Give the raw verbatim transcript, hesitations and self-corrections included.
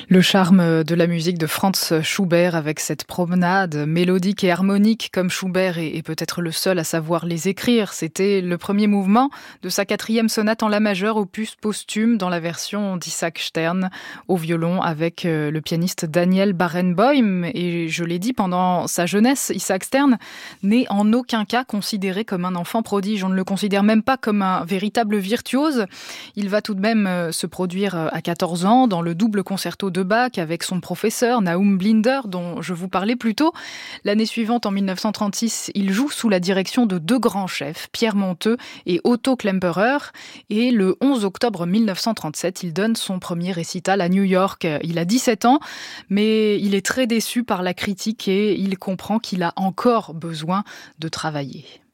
Le charme de la musique de Franz Schubert avec cette promenade mélodique et harmonique comme Schubert est, est peut-être le seul à savoir les écrire. C'était le premier mouvement de sa quatrième sonate en la majeure, opus posthume dans la version d'Isaac Stern au violon avec le pianiste Daniel Barenboim. Et je l'ai dit, pendant sa jeunesse, Isaac Stern n'est en aucun cas considéré comme un enfant prodige. On ne le considère même pas comme un véritable virtuose. Il va tout de même se produire à quatorze ans dans le double concerto de Bach avec son professeur Naum Blinder dont je vous parlais plus tôt. L'année suivante, en mille neuf cent trente-six, il joue sous la direction de deux grands chefs, Pierre Monteux et Otto Klemperer. Et le onze octobre mille neuf cent trente-sept, il donne son premier récital à New York. Il a dix-sept ans, mais il est très déçu par la critique et il comprend qu'il a encore besoin de travailler.